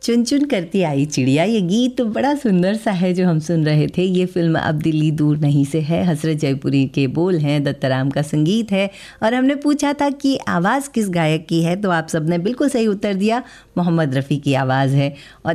चुन चुन करती आई चिड़िया, ये गीत बड़ा सुंदर सा है जो हम सुन रहे थे। ये फिल्म अब दिल्ली दूर नहीं से है, हसरत जयपुरी के बोल हैं, दत्ताराम का संगीत है। और हमने पूछा था कि आवाज़ किस गायक की है, तो आप सबने बिल्कुल सही उत्तर दिया, मोहम्मद रफ़ी की आवाज़ है। और